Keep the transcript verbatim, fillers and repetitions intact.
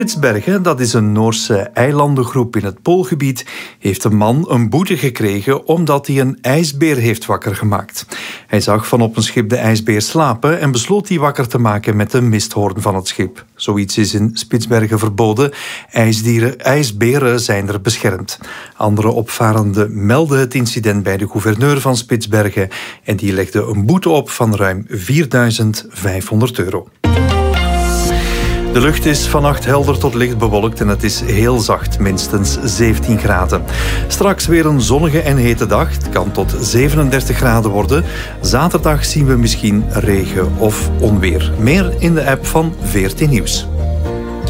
Spitsbergen, dat is een Noorse eilandengroep in het Poolgebied, heeft een man een boete gekregen omdat hij een ijsbeer heeft wakker gemaakt. Hij zag van op een schip de ijsbeer slapen en besloot die wakker te maken met de misthoorn van het schip. Zoiets is in Spitsbergen verboden. IJsdieren, ijsberen zijn er beschermd. Andere opvarenden melden het incident bij de gouverneur van Spitsbergen en die legde een boete op van ruim vierduizend vijfhonderd euro. De lucht is vannacht helder tot licht bewolkt en het is heel zacht, minstens zeventien graden. Straks weer een zonnige en hete dag. Het kan tot zevenendertig graden worden. Zaterdag zien we misschien regen of onweer. Meer in de app van veertien Nieuws.